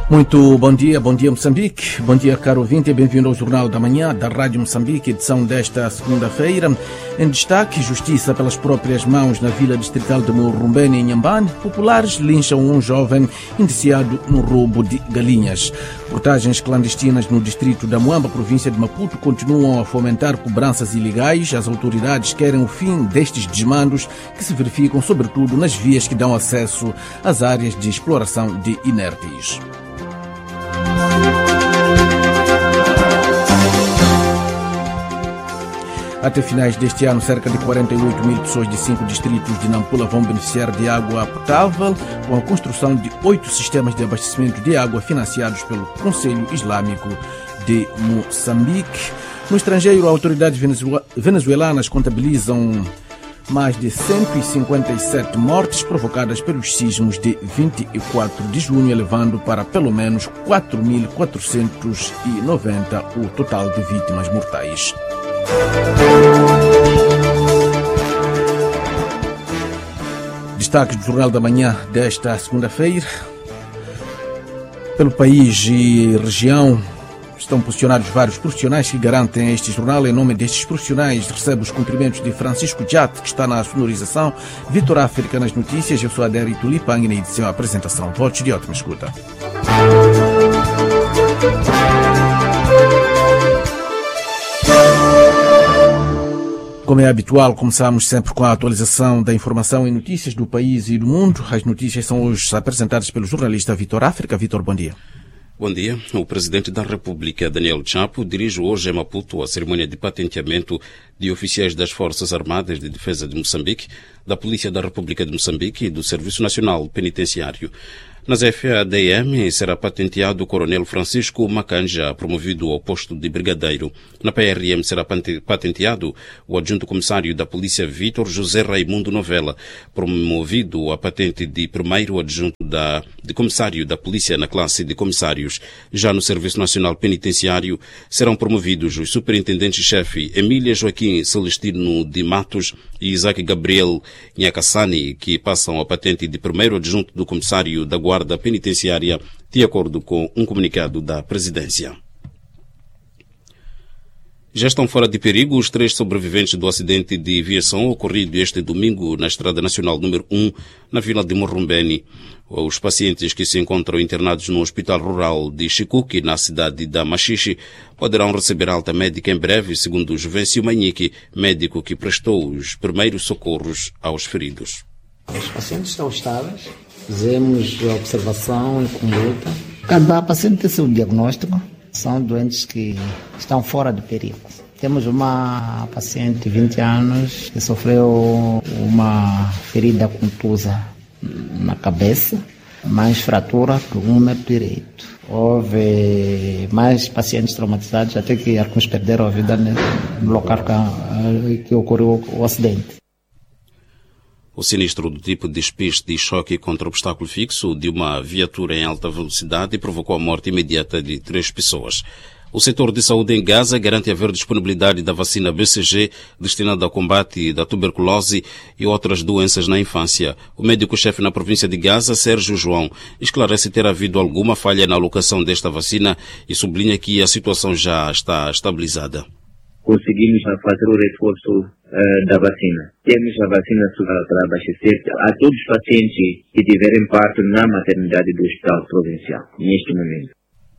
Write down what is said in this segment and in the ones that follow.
Muito bom dia Moçambique, bom dia caro ouvinte e bem-vindo ao Jornal da Manhã da Rádio Moçambique, edição desta segunda-feira. Em destaque, justiça pelas próprias mãos na vila distrital de Morumbene, em Inhambane. Populares lincham um jovem indiciado no roubo de galinhas. Portagens clandestinas no distrito da Muamba, província de Maputo, continuam a fomentar cobranças ilegais. As autoridades querem o fim destes desmandos que se verificam sobretudo nas vias que dão acesso às áreas de exploração de inertes. Até finais deste ano, cerca de 48 mil pessoas de 5 distritos de Nampula vão beneficiar de água potável com a construção de 8 sistemas de abastecimento de água financiados pelo Conselho Islâmico de Moçambique. No estrangeiro, autoridades venezuelanas contabilizam mais de 157 mortes provocadas pelos sismos de 24 de junho, elevando para pelo menos 4.490 o total de vítimas mortais. Destaques do Jornal da Manhã desta segunda-feira. Pelo país e região estão posicionados vários profissionais que garantem este jornal. Em nome destes profissionais, recebe os cumprimentos de Francisco Jat, que está na sonorização, Vitor África nas notícias. Eu sou Adério Tulipang e na edição e apresentação. Votos de ótima escuta. Como é habitual, começamos sempre com a atualização da informação e notícias do país e do mundo. As notícias são hoje apresentadas pelo jornalista Vitor África. Vitor, bom dia. Bom dia. O presidente da República, Daniel Chapo, dirige hoje em Maputo a cerimônia de patenteamento de oficiais das Forças Armadas de Defesa de Moçambique, da Polícia da República de Moçambique e do Serviço Nacional Penitenciário. Nas FADM será patenteado o coronel Francisco Macanja, promovido ao posto de brigadeiro. Na PRM será patenteado o adjunto comissário da Polícia Vítor José Raimundo Novella, promovido a patente de primeiro adjunto de comissário da Polícia na classe de comissários. Já no Serviço Nacional Penitenciário serão promovidos os superintendentes-chefe Emília Joaquim Celestino de Matos e Isaac Gabriel Nhakassani, que passam a patente de primeiro adjunto do comissário da Guarda Penitenciária, de acordo com um comunicado da Presidência. Já estão fora de perigo os 3 sobreviventes do acidente de viação ocorrido este domingo na Estrada Nacional número 1, na vila de Morumbene. Os pacientes que se encontram internados no Hospital Rural de Chicuque, na cidade da Machixe, poderão receber alta médica em breve, segundo Juvencio Manhique, médico que prestou os primeiros socorros aos feridos. Os pacientes estão estáveis. Fizemos a observação e conduta. Cada paciente tem seu diagnóstico. São doentes que estão fora de perigo. Temos uma paciente de 20 anos que sofreu uma ferida contusa na cabeça, mais fratura do húmero direito. Houve mais pacientes traumatizados, até que alguns perderam a vida no local que ocorreu o acidente. O sinistro do tipo de despiste e choque contra obstáculo fixo de uma viatura em alta velocidade provocou a morte imediata de 3 pessoas. O setor de saúde em Gaza garante haver disponibilidade da vacina BCG destinada ao combate da tuberculose e outras doenças na infância. O médico-chefe na província de Gaza, Sérgio João, esclarece ter havido alguma falha na alocação desta vacina e sublinha que a situação já está estabilizada. Conseguimos fazer o reforço da vacina. Temos a vacina para abastecer a todos os pacientes que tiverem parto na maternidade do Hospital Provincial, neste momento.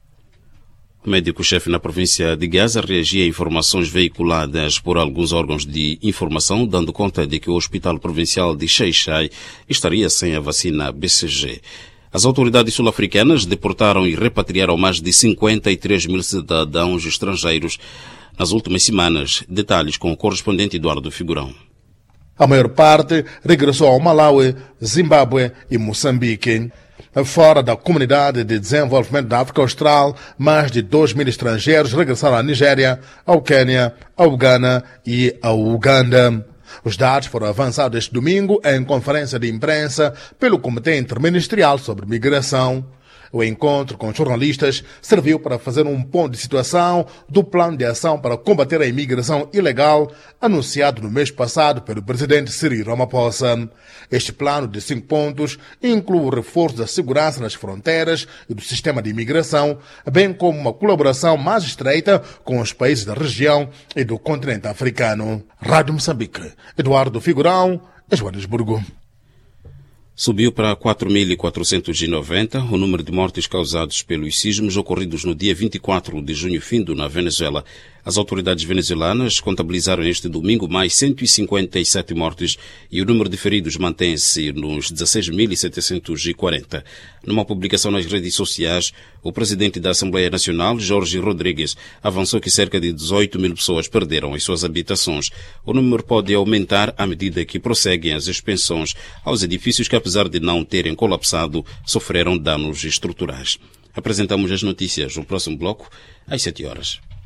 O médico-chefe na província de Gaza reagia a informações veiculadas por alguns órgãos de informação, dando conta de que o Hospital Provincial de Xai-Xai estaria sem a vacina BCG. As autoridades sul-africanas deportaram e repatriaram mais de 53 mil cidadãos estrangeiros nas últimas semanas. Detalhes com o correspondente Eduardo Figurão. A maior parte regressou ao Malawi, Zimbábue e Moçambique. Fora da Comunidade de Desenvolvimento da África Austral, mais de 2 mil estrangeiros regressaram à Nigéria, ao Quênia, ao Ghana e ao Uganda. Os dados foram avançados este domingo em conferência de imprensa pelo Comitê Interministerial sobre Migração. O encontro com jornalistas serviu para fazer um ponto de situação do plano de ação para combater a imigração ilegal anunciado no mês passado pelo presidente Cyril Ramaphosa. Este plano de 5 pontos inclui o reforço da segurança nas fronteiras e do sistema de imigração, bem como uma colaboração mais estreita com os países da região e do continente africano. Rádio Moçambique, Eduardo Figurão, Joanesburgo. Subiu para 4.490 o número de mortes causados pelos sismos ocorridos no dia 24 de junho findo na Venezuela. As autoridades venezuelanas contabilizaram este domingo mais 157 mortes e o número de feridos mantém-se nos 16.740. Numa publicação nas redes sociais, o presidente da Assembleia Nacional, Jorge Rodrigues, avançou que cerca de 18 mil pessoas perderam as suas habitações. O número pode aumentar à medida que prosseguem as expensões aos edifícios que, apesar de não terem colapsado, sofreram danos estruturais. Apresentamos as notícias no próximo bloco, às 7 horas.